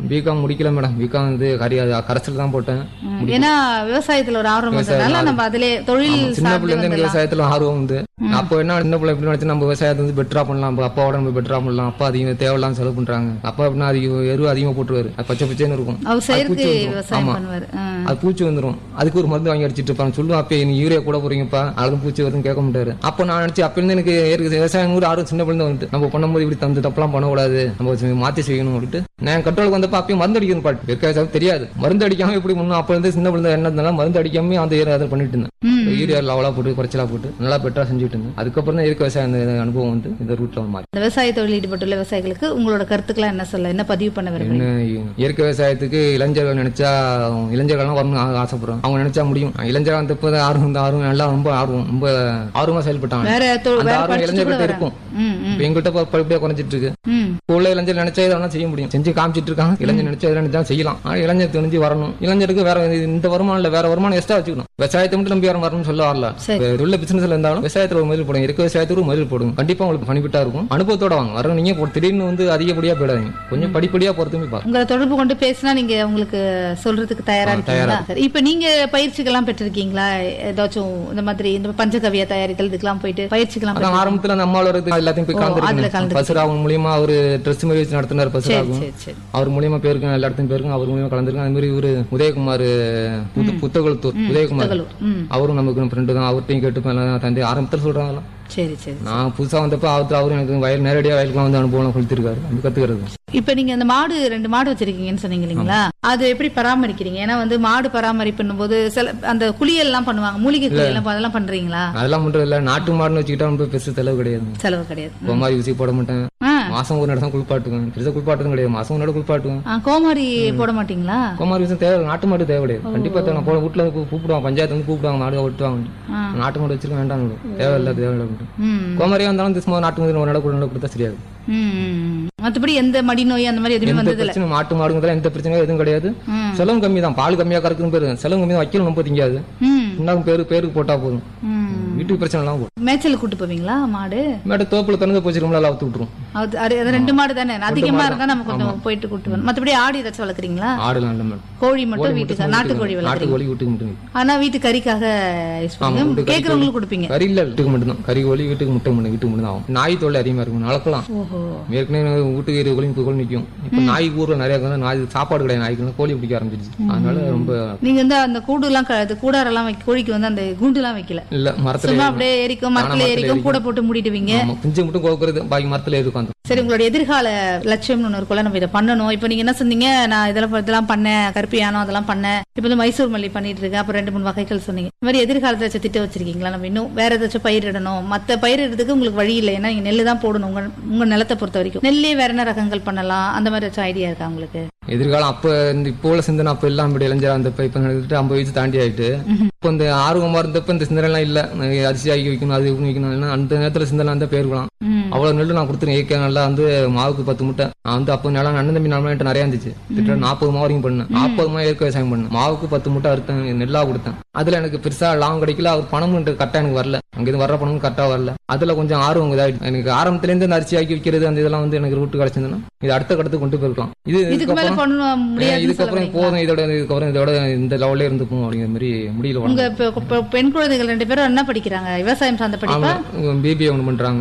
BCom முடிக்கல madam. BCom வந்து கரைசல் தான் போட்டேன். ஏன்னா விவசாயத்துல ஒரு ஆர்வம் இருந்ததுனால நம்ம அதிலே தொழில் சின்ன பிள்ளை இருந்து விவசாயத்துல ஆர்வம் வந்து அப்போ என்ன சின்ன பிள்ளை எப்படி நினைச்சு நம்ம விவசாயத்தை வந்து பெட்டரா பண்ணலாம், அப்பாவோட நம்ம பெட்டரா பண்ணலாம், அப்பா அதிகம் தேவையில்லாம செலவு பண்றாங்க, அப்பா அப்படின்னா அதிகம் எரு அதிகமா போட்டுருவாரு, பச்சை பச்சைன்னு இருக்கும், அது பூச்சி வந்துடும், அதுக்கு ஒரு மருந்து வாங்கி அடிச்சிட்டு இருப்பாங்க. சொல்லுவோம் அப்ப நீ யூரியா கூட போறீங்கப்பா அதுக்கு பூச்சி வருதுன்னு கேட்க மாட்டாரு. அப்ப நான் நினைச்சு அப்ப இருந்து எனக்கு விவசாயம் கூட ஆர்வம் சின்ன பிள்ளை வந்துட்டு நம்ம பண்ணும்போது இப்படி தந்து தப்பெல்லாம் பண்ணக்கூடாது, நம்ம மாத்தி செய்யணும் அப்படின்ட்டு நான் கண்ட்ரோலுக்கு வந்தப்ப அப்பயும் மருந்து அடிக்கணும் பாட்டு விவசாயம் தெரியாது, மருந்து அடிக்காம எப்படி முன்னும் அப்ப இருந்து சின்ன பிள்ளை என்ன இருந்தாலும் மருந்து அடிக்காம அந்த அதை பண்ணிட்டு இருந்தேன். யூரியா லவலா போட்டு குறைச்சலா போட்டு நல்லா பெட்டரா செஞ்சுட்டு இருந்தேன். அதுக்கப்புறம் தான் இயற்கை விவசாயம் அனுபவம் வந்து இந்த ரூட்ல மாறி. விவசாய தொழில் ஈடுபட்டுள்ள விவசாயிகளுக்கு உங்களோட கருத்துக்களை என்ன சொல்ல, என்ன பதிவு பண்ண விரும்புறீங்க? இயற்கை விவசாயத்துக்கு இளைஞர்கள் நினைச்சா இளைஞர்கள் வரணும் ஆசைப்படுறோம், அவங்க நினைச்சா முடியும். இளைஞர்கள் வந்தப்போ ஆர்வம் நல்லா ரொம்ப ஆர்வமா செயல்பட்டாங்க. இளைஞர்கள் இருக்கும் எங்கள்கிட்ட படிப்படியா குறைஞ்சிட்டு இருக்கு. உள்ள இளைஞர் நினைச்சா இதெல்லாம் செய்ய முடியும், செஞ்சு காமிச்சிட்டு இருக்காங்க. இளைஞர் நினைச்சா நினைச்சா செய்யலாம். இளைஞர் தெரிஞ்சு வரணும். இளைஞருக்கு வேற இந்த வருமானம் இல்ல, வேற வருமானம் எக்ஸ்ட்ரா வச்சுக்கணும். விவசாயத்தை மட்டும் நம்பி யாரும் வரணும்னு சொல்ல வரல. உள்ள பிசினஸ்ல இருந்தாலும் விவசாயத்துல ஒரு முதல் போடுங்க, இயற்கை விவசாயத்துக்கு ஒரு முதல் போடுங்க, கண்டிப்பா உங்களுக்கு பணிபிட்டா இருக்கும். அனுபவத்தோட வாங்க வரணும். நீங்க திடீர்னு வந்து அதிகப்படியா போயிடாதீங்க, கொஞ்சம் படிப்படியா பொறுத்துமே பாருங்க. உங்களை தொடர்பு கொண்டு பேசினா நீங்க உங்களுக்கு சொல்றதுக்கு தயாரா இருக்கீங்களா? இப்ப நீங்க பயிற்சிகள்லாம் பெற்றிருக்கீங்களா? ஏதாச்சும் இந்த மாதிரி இந்த பஞ்சகவியா தயாரித்தல் இதுக்கெல்லாம் போயிட்டு பயிற்சிகள்லாம் ஆரம்பத்துல நம்மளோட எல்லாத்தையும் போய் கலந்துருக்கேன். பசுராவன் மூலியமா அவரு ட்ரெஸ் மாதிரி வச்சு நடத்தினார். பசுராகும் அவர் மூலியமா பேருக்கு எல்லா இடத்தையும் பேருக்கும் அவர் மூலியமா கலந்துருக்கேன். அது மாதிரி இவரு உதயகுமார் புத்தகத்தூர் உதயகுமார் அவரும் நமக்கு ஃப்ரெண்டு தான். அவர்கிட்டையும் கேட்டு தந்தை ஆரம்பத்தில் சொல்றாங்க. சரி சரி. நான் புதுசா வந்தப்ப அவரு எனக்கு நேரடியா வயலுக்குலாம் வந்து அனுபவம் கொடுத்திருக்காரு. அது கத்துக்கிறது. இப்ப நீங்க அந்த மாடு 2 மாடு வச்சிருக்கீங்கன்னு சொன்னீங்க இல்லீங்களா, அது எப்படி பராமரிக்கிறீங்க? ஏன்னா வந்து மாடு பராமரிப்புன்னும் போது சில அந்த குளியல் எல்லாம் பண்ணுவாங்க, மூலிகை குளியல் எல்லாம் அதெல்லாம் பண்றீங்களா? அதெல்லாம் பண்றது இல்ல. நாட்டு மாடுன்னு வச்சுக்கிட்டா ரொம்ப பெருசு செலவு கிடையாது. கோமாரி ஊசி போட மாட்டேன். மாசம் ஒரு நடத்தான் குளிப்பாட்டுவேன். பெருசா குளிப்பாட்டுறது கிடையாது. மாசம் ஒரு நடை குளிப்பாட்டுவேன். கோமாரி போட மாட்டீங்களா? கோமாரி ஊசி தேவை, நாட்டு மாடு தேவை கிடையாது. கண்டிப்பா தேவை. வீட்டுல கூப்பிடுவாங்க, பஞ்சாயத்து வந்து கூப்பிடுவாங்க, மாடு ஓட்டுவாங்க. நாட்டு மாடு வச்சிருக்க வேண்டாம், தேவையில்லை. கோமாரியா இருந்தாலும் நாட்டு மாடு ஒரு நடை கொடுத்தா சரியாது. மற்றபடி எந்த மடி நோய் அந்த மாதிரி எதுவுமே வந்தது இல்ல. மாட்டு மாடுங்க எந்த பிரச்சனையும் எதுவும் கிடையாது. செலவு கம்மி தான். பால் கம்மியா கறக்குன்னு பேரு, செலவு கம்மி தான். வைக்கணும் ரொம்ப திங்காது. பேருக்கு போட்டா போதும். வீட்டுக்கு பிரச்சனை எல்லாம் போகும். மேய்ச்சல் கூட்டு போவீங்களா மாடு? மேடு தோப்புல திறந்து போச்சு ரொம்ப நல்லா அவுத்து விட்டுரும். அது 2 மாடு தானே, அதிகமா இருந்தா நம்ம கொஞ்சம் போயிட்டு கூட்டு வரணும். மற்றபடி ஆடு ஏதாச்சும் வளர்க்குறீங்களா? ஆடுலாம் இல்ல மேடம். கோழி மட்டும் வீட்டுக்கு, நாட்டுக்கோழி வளர்க்குறீங்க. கோழி வீட்டுக்கு மட்டும். ஆனா வீட்டு கறிக்காக கேக்குறவங்களுக்கு கொடுப்பீங்க? கறி இல்ல, வீட்டுக்கு மட்டும் தான். கறி கோழி வீட்டுக்கு முட்டை மட்டும், வீட்டுக்கு மட்டும் தான். நாய் தொல்லை அதிகமா இருக்கும், வளர்க்கலாம். ஏற்கனவே வீட்டுக்கு 20 கோழி நிக்கும். இப்ப நாய் ஊர்ல நிறைய நாய் சாப்பாடு கிடையாது, நாய்க்கு கோழி பிடிக்க ஆரம்பிச்சிருச்சு. அதனால ரொம்ப நீங்க வந்து அந்த கூடு எல்லாம் கூடாரெல்லாம் கோழிக்கு வந்து அந்த கூண்டு எல்லாம் வைக்கல இல்ல, மரத்துல அப்படியே ஏறிக்கும், மரத்துல ஏறிக்கும், கூட போட்டு மூடிடுவீங்க. குஞ்சு மட்டும் கோக்குறது, பாக்கி மரத்துல ஏறிக்கும். சரி, உங்களோட எதிர்கால லட்சியம்னு ஒன்று இருக்குள்ள, நம்ம இதை பண்ணணும். இப்ப நீங்க என்ன சொன்னீங்க, நான் இதெல்லாம் பண்ணேன், கருப்பியானோ அதெல்லாம் பண்ணேன், இப்ப வந்து மைசூர் மல்லி பண்ணிட்டு இருக்கேன், அப்புறம் 2-3 வகைகள் சொன்னீங்க. இந்த மாதிரி எதிர்காலத்தை வச்சு திட்டம் வச்சிருக்கீங்களா? நம்ம இன்னும் வேற ஏதாச்சும் பயிரிடணும், மத்த பயிரிடுறதுக்கு உங்களுக்கு வழி இல்லை, ஏன்னா நீங்க நெல்லு தான் போடணும். உங்க நிலத்தை பொறுத்த வரைக்கும் நெல்லே வேற என்ன ரகங்கள் பண்ணலாம், அந்த மாதிரி ஏதாச்சும் ஐடியா இருக்கா உங்களுக்கு? எதிர்காலம் அப்ப இப்போ உள்ள சிந்தனை அப்ப எல்லாம் இப்படி இளைஞரா இருந்தப்ப இப்ப 50 வயசு தாண்டி ஆயிட்டு, இப்போ இந்த ஆர்வமா இருந்தப்ப இந்த சிந்தனை எல்லாம் இல்ல. அரிசி ஆக்கி வைக்கணும், அது வைக்கணும். அந்த நேரத்துல சிந்தனை இருந்தா போயிருக்கலாம். அவ்வளவு நெல் நான் கொடுத்துருக்கேன். இயற்கை நல்லா வந்து மாவுக்கு 10 முட்டை. நான் வந்து அப்போ நிலம் அண்ணன் தம்பி நிலம் நிறைய இருந்துச்சு. கிட்ட 40 மா வரைக்கும் பண்ணேன். 40 மா இயற்கை விவசாயம் பண்ணேன். மாவுக்கு 10 முட்டை அறுத்தேன், நெல்லா கொடுத்தேன். அதுல எனக்கு பெருசா லாபம் கிடைக்கல. அவர் பணமும் கரெக்டா எனக்கு வரல, அங்கிருந்து வர்ற பணமும் கரெக்டா வரல. அதுல கொஞ்சம் ஆர்வம் இதாயிடுச்சு. எனக்கு ஆரம்பத்துல இருந்து இந்த அரிசி ஆக்கி வைக்கிறது அந்த இதெல்லாம் வந்து எனக்கு ரூட்டு கிடைச்சிருந்தா இது அடுத்த கடத்துக்கு கொண்டு போயிருக்கலாம். இதுக்கப்புறம் போதும், இதோட இந்த லெவல்ல இருந்துப்போம் அப்படிங்கிற மாதிரி முடியல. உங்க பெண் குழந்தைகள் 2 பேரும் என்ன படிக்கிறாங்க? விவசாயம் சார்ந்த படிப்பா? BBA ஒன்று பண்றாங்க.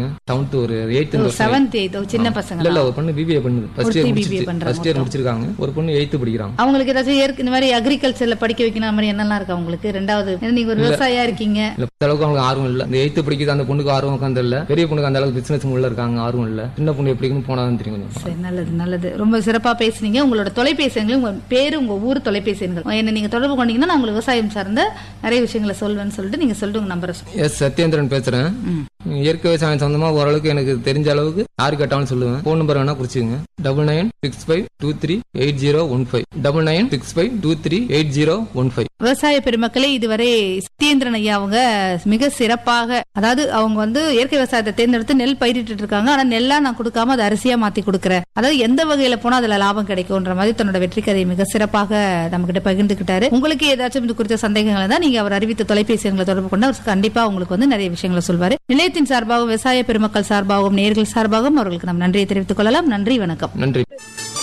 7th சின்ன பசங்க. இல்ல, ஒரு பொண்ணு BBA பண்ணுது. ஃபர்ஸ்ட் இயர் முடிச்சிருக்காங்க. ஒரு பொண்ணு 8th படிக்கிறாங்க. அவங்களுக்கு ஏதாச்சும் இந்த மாதிரி அக்ரிகல்ச்சர்ல படிக்க வைக்கணும் மாதிரி என்னெல்லாம் இருக்கு அவங்களுக்கு? 2வது நீங்க ஒரு விவசாயியா இருக்கீங்க, அளவுக்கு அவங்களுக்கு ஆர்வம் இல்ல. இந்த 8th படிக்குது அந்த பொண்ணுக்கு ஆர்வம் உட்காந்து இல்ல. பெரிய பொண்ணுக்கு அந்த அளவுக்கு பிசினஸ் உள்ள இருக்காங்க, ஆர்வம் இல்ல. சின்ன பொண்ணு எப்படின்னு போனாதான் தெரியும். சரி, நல்லது. ரொம்ப சிறப்பா பேசுனீங்க. உங்களோட தொலைபேசி எண்களும், உங்க பேரு, உங்க ஊர் தொலைபேசி எண்கள் என்ன நீங்க தொடர்பு கொண்டீங்கன்னா நான் உங்களுக்கு விவசாயம் சார்ந்த நிறைய விஷயங்களை சொல்வேன்னு சொல்லிட்டு நீங்க சொல்லிட்டு உங்க நம்பரை சத்யேந்திரன் பேசுறேன். இயற்கை விவசாயம் சொந்தமா ஓரளவுக்கு எனக்கு தெரிஞ்ச அளவுக்கு யாரு கேட்டாலும் சொல்லுவேன். போன் நம்பர் வேணா குறிச்சுங்க. 9965238015 9965238015. விவசாய பெருமக்களே, இதுவரை சத்யேந்திரன் ஐயா அவங்க மிக சிறப்பாக, அதாவது அவங்க வந்து இயற்கை விவசாயத்தை தேர்ந்தெடுத்து நெல் பயிரிட்டு இருக்காங்க. ஆனா நெல்லா நான் கொடுக்காம அதை அரிசியா மாத்தி கொடுக்குறேன், அதாவது எந்த வகையில போனா அதுல லாபம் கிடைக்கும்ன்ற மாதிரி தன்னோட வெற்றி கதையை மிக சிறப்பாக நம்ம கிட்ட பகிர்ந்துகிட்டாரு. உங்களுக்கு ஏதாச்சும் இது குறித்த சந்தேகங்கள் தான் நீங்க அவர் அறிவித்த தொலைபேசி எண்களை தொடர்பு கொண்டு அவர் கண்டிப்பா உங்களுக்கு வந்து நிறைய விஷயங்களை சொல்வாரு. நிலையத்தின் சார்பாகவும் விவசாய பெருமக்கள் சார்பாகவும் நேயர்கள் சார்பாகவும் அவர்களுக்கு நாம் நன்றியை தெரிவித்துக் கொள்ளலாம். நன்றி, வணக்கம். நன்றி.